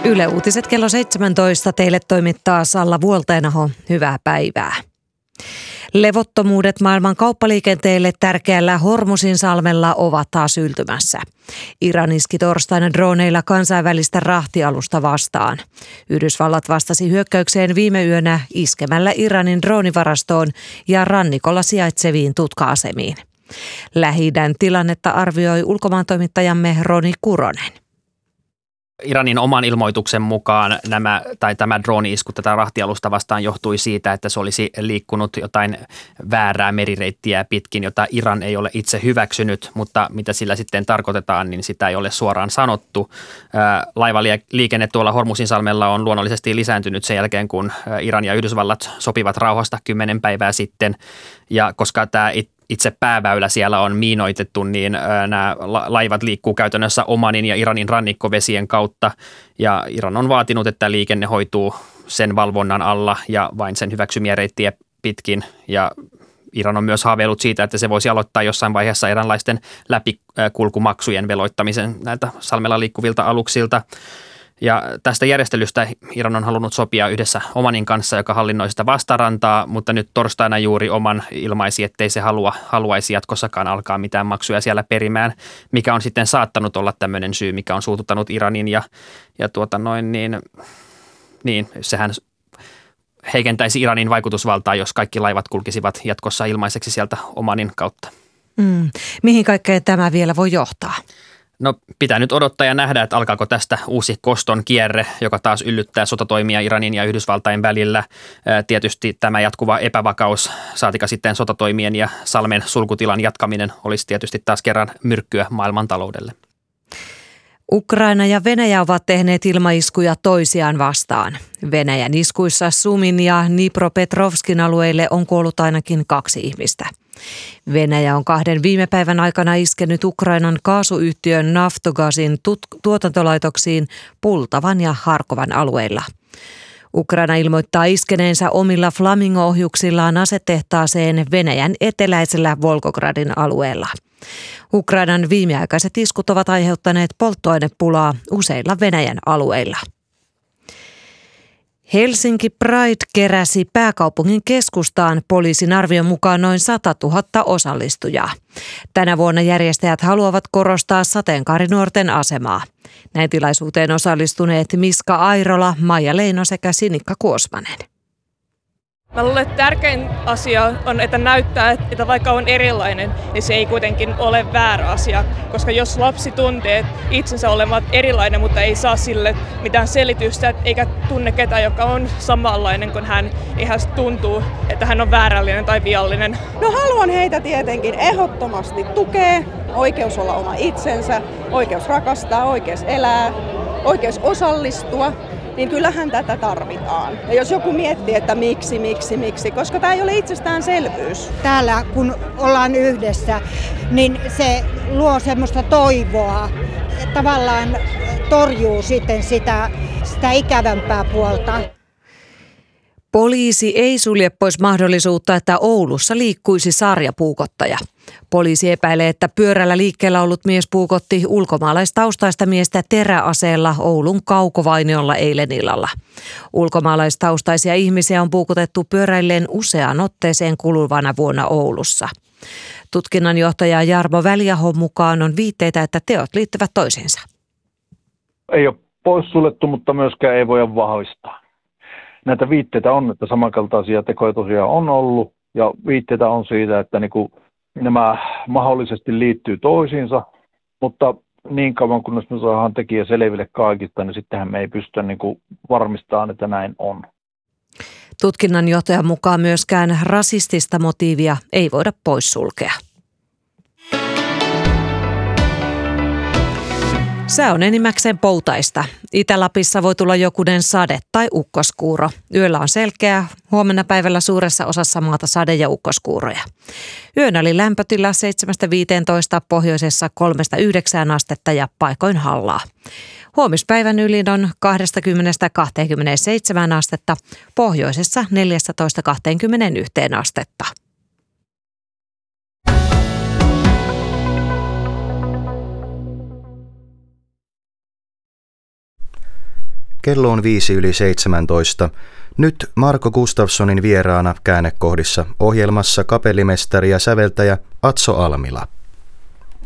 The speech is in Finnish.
Yle Uutiset kello 17 teille toimittaa Salla Vuolteenaho. Hyvää päivää. Levottomuudet maailman kauppaliikenteelle tärkeällä Hormuzinsalmella ovat taas yltymässä. Iran iski torstaina droneilla kansainvälistä rahtialusta vastaan. Yhdysvallat vastasi hyökkäykseen viime yönä iskemällä Iranin droonivarastoon ja rannikolla sijaitseviin tutka-asemiin. Lähi-idän tilannetta arvioi ulkomaantoimittajamme Roni Kuronen. Iranin oman ilmoituksen mukaan tämä drooni-isku tätä rahtialusta vastaan johtui siitä, että se olisi liikkunut jotain väärää merireittiä pitkin, jota Iran ei ole itse hyväksynyt, mutta mitä sillä sitten tarkoitetaan, niin sitä ei ole suoraan sanottu. Laivaliikenne tuolla Hormuzinsalmella on luonnollisesti lisääntynyt sen jälkeen, kun Iran ja Yhdysvallat sopivat rauhasta 10 päivää sitten, ja koska tämä itse pääväylä siellä on miinoitettu, niin nämä laivat liikkuu käytännössä Omanin ja Iranin rannikkovesien kautta, ja Iran on vaatinut, että liikenne hoituu sen valvonnan alla ja vain sen hyväksymiä reittiä pitkin, ja Iran on myös haaveillut siitä, että se voisi aloittaa jossain vaiheessa eräänlaisten läpikulkumaksujen veloittamisen näiltä salmella liikkuvilta aluksilta. Ja tästä järjestelystä Iran on halunnut sopia yhdessä Omanin kanssa, joka hallinnoi sitä vastarantaa, mutta nyt torstaina juuri Oman ilmaisi, ettei se haluaisi jatkossakaan alkaa mitään maksuja siellä perimään, mikä on sitten saattanut olla tämmöinen syy, mikä on suututtanut Iranin niin sehän heikentäisi Iranin vaikutusvaltaa, jos kaikki laivat kulkisivat jatkossa ilmaiseksi sieltä Omanin kautta. Mihin kaikkeen tämä vielä voi johtaa? No pitää nyt odottaa ja nähdä, että alkaako tästä uusi koston kierre, joka taas yllyttää sotatoimia Iranin ja Yhdysvaltain välillä. Tietysti tämä jatkuva epävakaus, saatika sitten sotatoimien ja salmen sulkutilan jatkaminen olisi tietysti taas kerran myrkkyä maailmantaloudelle. Ukraina ja Venäjä ovat tehneet ilmaiskuja toisiaan vastaan. Venäjän iskuissa Sumin ja Dnipropetrovskin alueille on kuollut ainakin 2 ihmistä. Venäjä on 2 viime päivän aikana iskenyt Ukrainan kaasuyhtiön Naftogazin tuotantolaitoksiin Pultavan ja Harkovan alueilla. Ukraina ilmoittaa iskeneensä omilla Flamingo-ohjuksillaan asetehtaaseen Venäjän eteläisellä Volgogradin alueella. Ukrainan viimeaikaiset iskut ovat aiheuttaneet polttoainepulaa useilla Venäjän alueilla. Helsinki Pride keräsi pääkaupungin keskustaan poliisin arvion mukaan noin 100 000 osallistujaa. Tänä vuonna järjestäjät haluavat korostaa sateenkaarinuorten asemaa. Näin tilaisuuteen osallistuneet Miska Airola, Maija Leino sekä Sinikka Kuosmanen. Mä luulen, että tärkein asia on, että näyttää, että vaikka on erilainen, niin se ei kuitenkin ole väärä asia. Koska jos lapsi tuntee itsensä olevat erilainen, mutta ei saa sille mitään selitystä, eikä tunne ketään, joka on samanlainen kuin hän, niin hän tuntuu, että hän on väärällinen tai viallinen. No haluan heitä tietenkin ehdottomasti tukea. Oikeus olla oma itsensä, oikeus rakastaa, oikeus elää, oikeus osallistua. Niin kyllähän tätä tarvitaan. Ja jos joku miettii, että miksi, koska tämä ei ole itsestäänselvyys. Täällä kun ollaan yhdessä, niin se luo semmoista toivoa, tavallaan torjuu sitten sitä ikävämpää puolta. Poliisi ei sulje pois mahdollisuutta, että Oulussa liikkuisi sarjapuukottaja. Poliisi epäilee, että pyörällä liikkeellä ollut mies puukotti ulkomaalaistaustaista miestä teräaseella Oulun Kaukovainiolla eilen illalla. Ulkomaalaistaustaisia ihmisiä on puukotettu pyöräilleen useaan otteeseen kuluvana vuonna Oulussa. Tutkinnanjohtaja Jarmo Väliahon mukaan on viitteitä, että teot liittyvät toisiinsa. Ei ole poissuljettu, mutta myöskään ei voida vahvistaa. Näitä viitteitä on, että samankaltaisia tekoja tosiaan on ollut, ja viitteitä on siitä, että nämä mahdollisesti liittyy toisiinsa, mutta niin kauan kunnes me saadaan tekijä selville kaikista, niin sittenhän me ei pystytä varmistamaan, että näin on. Tutkinnanjohtajan mukaan myöskään rasistista motiivia ei voida poissulkea. Sää on enimmäkseen poutaista. Itä-Lapissa voi tulla jokunen sade tai ukkoskuuro. Yöllä on selkeä, huomenna päivällä suuressa osassa maata sade- ja ukkoskuuroja. Yön oli lämpötila 7-15, pohjoisessa 3-9 astetta ja paikoin hallaa. Huomispäivän ylin on 20-27 astetta, pohjoisessa 14-21 astetta. Kello on 5:05. Nyt Marko Gustafssonin vieraana Käännekohdissa ohjelmassa kapellimestari ja säveltäjä Atso Almila.